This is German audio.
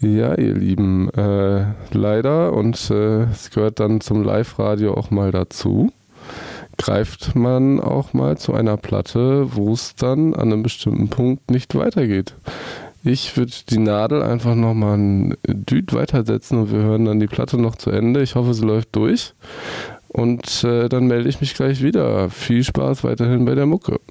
Ja, ihr Lieben, leider, und es gehört dann zum Live-Radio auch mal dazu, greift man auch mal zu einer Platte, wo es dann an einem bestimmten Punkt nicht weitergeht. Ich würde die Nadel einfach nochmal ein Düt weitersetzen und wir hören dann die Platte noch zu Ende. Ich hoffe, sie läuft durch und dann melde ich mich gleich wieder. Viel Spaß weiterhin bei der Mucke.